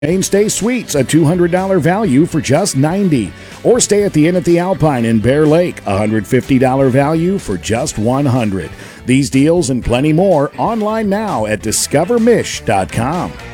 Mainstay Suites, a $200 value for just $90. Or stay at the Inn at the Alpine in Bear Lake, a $150 value for just $100. These deals and plenty more online now at discovermish.com.